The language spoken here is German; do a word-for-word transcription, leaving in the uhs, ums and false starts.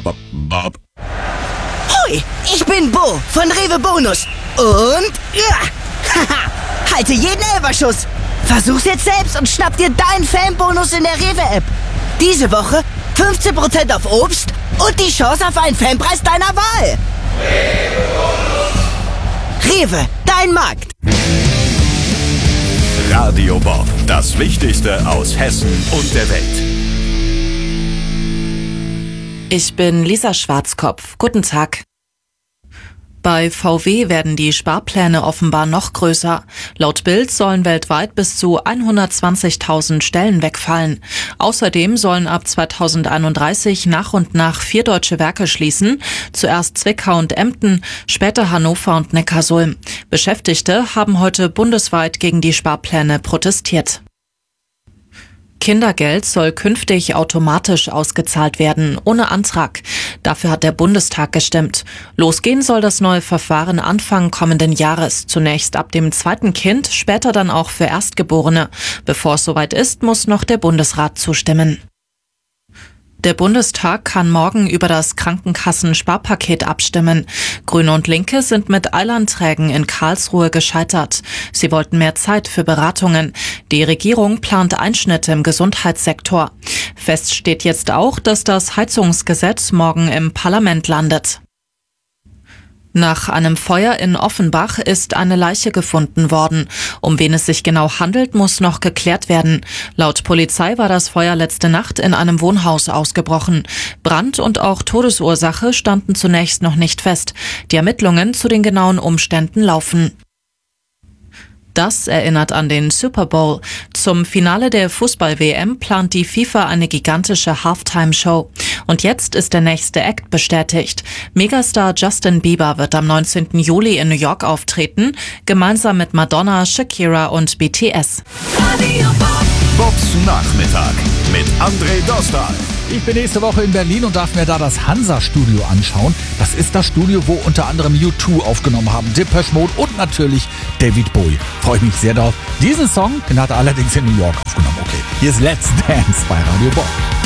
Bob. Hoi, ich bin Bo von Rewe Bonus. Und ja, haha, halte jeden Elferschuss. Versuch's jetzt selbst und schnapp dir deinen Fanbonus in der Rewe-App. Diese Woche fünfzehn Prozent auf Obst und die Chance auf einen Fanpreis deiner Wahl. Rewe, dein Markt. Radio Bob, das Wichtigste aus Hessen und der Welt. Ich bin Lisa Schwarzkopf. Guten Tag. Bei V W werden die Sparpläne offenbar noch größer. Laut Bild sollen weltweit bis zu hundertzwanzigtausend Stellen wegfallen. Außerdem sollen ab zweitausendeinunddreißig nach und nach vier deutsche Werke schließen. Zuerst Zwickau und Emden, später Hannover und Neckarsulm. Beschäftigte haben heute bundesweit gegen die Sparpläne protestiert. Kindergeld soll künftig automatisch ausgezahlt werden, ohne Antrag. Dafür hat der Bundestag gestimmt. Losgehen soll das neue Verfahren Anfang kommenden Jahres. Zunächst ab dem zweiten Kind, später dann auch für Erstgeborene. Bevor es soweit ist, muss noch der Bundesrat zustimmen. Der Bundestag kann morgen über das Krankenkassen-Sparpaket abstimmen. Grüne und Linke sind mit Eilanträgen in Karlsruhe gescheitert. Sie wollten mehr Zeit für Beratungen. Die Regierung plant Einschnitte im Gesundheitssektor. Fest steht jetzt auch, dass das Heizungsgesetz morgen im Parlament landet. Nach einem Feuer in Offenbach ist eine Leiche gefunden worden. Um wen es sich genau handelt, muss noch geklärt werden. Laut Polizei war das Feuer letzte Nacht in einem Wohnhaus ausgebrochen. Brand und auch Todesursache standen zunächst noch nicht fest. Die Ermittlungen zu den genauen Umständen laufen. Das erinnert an den Super Bowl. Zum Finale der Fußball-W M plant die FIFA eine gigantische Halftime-Show. Und jetzt ist der nächste Act bestätigt. Megastar Justin Bieber wird am neunzehnten Juli in New York auftreten, gemeinsam mit Madonna, Shakira und B T S. Bobs Nachmittag mit André Dostal. Ich bin nächste Woche in Berlin und darf mir da das Hansa-Studio anschauen. Das ist das Studio, wo unter anderem U zwei aufgenommen haben, Depeche Mode und natürlich David Bowie. Freue ich mich sehr drauf. Diesen Song, den hat er allerdings in New York aufgenommen. Okay, hier ist Let's Dance bei Radio Bob.